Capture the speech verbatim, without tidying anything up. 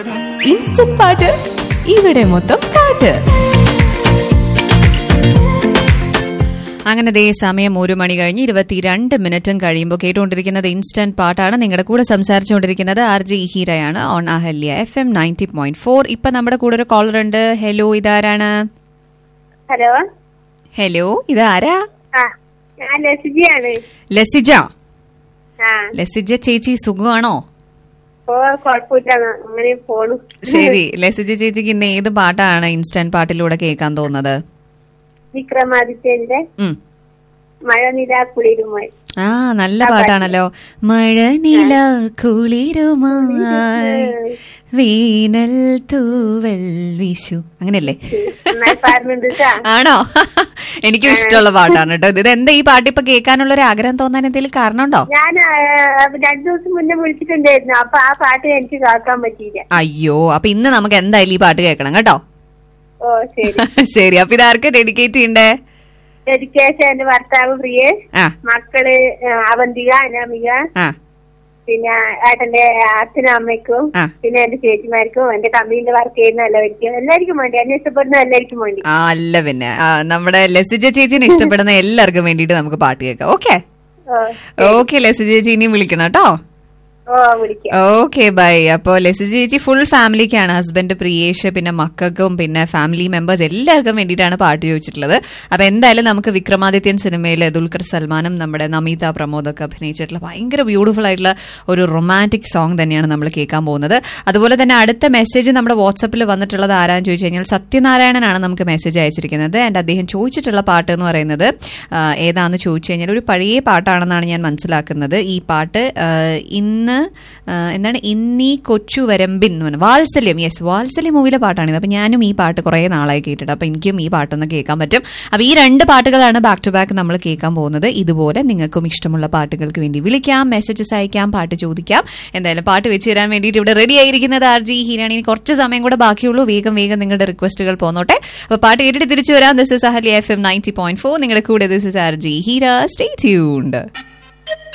Instant പാട്ട് ഇവിടെ മൊത്തം പാട്ട്. അങ്ങനെ ദേ സമയം ഒരു മണി കഴിഞ്ഞ് ഇരുപത്തിരണ്ട് മിനിറ്റും കഴിയുമ്പോൾ കേട്ടുകൊണ്ടിരിക്കുന്നത് ഇൻസ്റ്റന്റ് പാട്ടാണ്. നിങ്ങളുടെ കൂടെ സംസാരിച്ചുകൊണ്ടിരിക്കുന്നത് R J ഹീരയാണ് on Ahalya F M ninety point four. ഇപ്പൊ നമ്മുടെ കൂടെ ഒരു കോളർ ഉണ്ട്. ഹലോ, ഇതാരാണ്? ഹലോ ഹലോ, ഇതാരാ? ഞാൻ ലസിജയാണ്. ലസിജ. ആ ലസിജ ചേച്ചി സുഖമാണോ? ഓ കുഴപ്പമില്ല, അങ്ങനെ പോണു. ശരി, ലസിജ ചേച്ചിക്ക് ഇന്ന് ഏത് പാട്ടാണ് ഇൻസ്റ്റന്റ് പാട്ടിലൂടെ കേൾക്കാൻ തോന്നുന്നത്? വിക്രമാദിത്യന്റെ ഉം മഴ നില കുളിരുമായി. ആ, നല്ല പാട്ടാണല്ലോ. മഴ നില കുളിരുമായി വീനൽ തൂവൽ വിഷു, അങ്ങനെയല്ലേ? ആണോ? എനിക്കും ഇഷ്ടമുള്ള പാട്ടാണ് കേട്ടോ ഇത്. എന്താ ഈ പാട്ട് ഇപ്പൊ കേൾക്കാനുള്ള ഒരു ആഗ്രഹം തോന്നാൻ എന്തെങ്കിലും കാരണമുണ്ടോ? ഞാൻ രണ്ടു ദിവസം മുന്നേ വിളിച്ചിട്ടുണ്ടായിരുന്നു, അപ്പൊ ആ പാട്ട് എനിക്ക് കേൾക്കാൻ പറ്റിയില്ല. അയ്യോ, അപ്പൊ ഇന്ന് നമുക്ക് എന്തായാലും ഈ പാട്ട് കേൾക്കണം കേട്ടോ. ഓ ശരി ശരി. അപ്പൊ ഇതാർക്ക് ഡെഡിക്കേറ്റ് ചെയ്യണ്ടേ? ഡെഡിക്കേഷൻ എന്റെ ഭർത്താവ് പ്രിയേഷ്, മക്കള് അവന്തിക, അനാമിക, പിന്നെ ഏട്ടന്റെ അച്ഛനും അമ്മയ്ക്കും, പിന്നെ എന്റെ ചേച്ചിമാർക്കും, എന്റെ കമ്പനിയിൽ വർക്ക് ചെയ്യുന്ന എല്ലാവർക്കും, എല്ലാവർക്കും വേണ്ടി, എന്നെ ഇഷ്ടപ്പെടുന്ന എല്ലാവർക്കും വേണ്ടി. ആ അല്ല പിന്നെ നമ്മുടെ ലസിജ ചേച്ചിനെ ഇഷ്ടപ്പെടുന്ന എല്ലാവർക്കും വേണ്ടിട്ട് നമുക്ക് പാട്ട് കേൾക്കാം. ഓക്കെ ഓക്കെ ലസിജ ചേച്ചി ഇനിയും വിളിക്കണം കേട്ടോ. Okay bye. അപ്പൊ ലസിജ ചേച്ചി ഫുൾ ഫാമിലിക്കാണ്, ഹസ്ബൻഡ് പ്രിയേഷ്, പിന്നെ മക്കൾക്കും, പിന്നെ ഫാമിലി മെമ്പേഴ്സ് എല്ലാവർക്കും വേണ്ടിയിട്ടാണ് പാട്ട് ചോദിച്ചിട്ടുള്ളത്. അപ്പൊ എന്തായാലും നമുക്ക് വിക്രമാദിത്യൻ സിനിമയിലെ ദുൽഖർ സൽമാനും നമ്മുടെ നമിത പ്രമോദൊക്കെ അഭിനയിച്ചിട്ടുള്ള ഭയങ്കര ബ്യൂട്ടിഫുൾ ആയിട്ടുള്ള ഒരു റൊമാൻറ്റിക് സോങ് തന്നെയാണ് നമ്മൾ കേൾക്കാൻ പോകുന്നത്. അതുപോലെ തന്നെ അടുത്ത മെസ്സേജ് നമ്മുടെ വാട്സപ്പിൽ വന്നിട്ടുള്ളത് ആരാന്ന് ചോദിച്ചു കഴിഞ്ഞാൽ സത്യനാരായണനാണ് നമുക്ക് മെസ്സേജ് അയച്ചിരിക്കുന്നത്. ആൻഡ് അദ്ദേഹം ചോദിച്ചിട്ടുള്ള പാട്ട് എന്ന് പറയുന്നത് ഏതാന്ന് ചോദിച്ചു കഴിഞ്ഞാൽ ഒരു പഴയ പാട്ടാണെന്നാണ് ഞാൻ മനസ്സിലാക്കുന്നത്. ഈ പാട്ട് ഇന്ന് എന്താണ് ഇന്നീ കൊച്ചു വരമ്പിൻ എന്ന് പറഞ്ഞാൽ വാത്സല്യം, യെസ് വാത്സല്യം മൂവിയിലെ പാട്ടാണിത്. അപ്പൊ ഞാനും ഈ പാട്ട് കുറെ നാളായി കേട്ടിട്ട്, അപ്പൊ എനിക്കും ഈ പാട്ടൊന്ന് കേൾക്കാൻ പറ്റും. അപ്പൊ ഈ രണ്ട് പാട്ടുകളാണ് ബാക്ക് ടു ബാക്ക് നമ്മൾ കേൾക്കാൻ പോകുന്നത്. ഇതുപോലെ നിങ്ങൾക്കും ഇഷ്ടമുള്ള പാട്ടുകൾക്ക് വേണ്ടി വിളിക്കാം, മെസ്സേജസ് അയക്കാം, പാട്ട് ചോദിക്കാം. എന്തായാലും പാട്ട് വെച്ച് തരാൻ വേണ്ടിയിട്ട് ഇവിടെ റെഡി ആയിരിക്കുന്നത് ആർ ജി ഹീരാണ്. ഇനി കുറച്ച് സമയം കൂടെ ബാക്കിയുള്ളൂ. വേഗം വേഗം നിങ്ങളുടെ റിക്വസ്റ്റുകൾ പോന്നോട്ടെ. അപ്പൊ പാട്ട് കേട്ടിട്ട് തിരിച്ചു വരാം. This is Ahalya F M ninety point four. നിങ്ങളുടെ കൂടെ this is R G Heera. Stay tuned.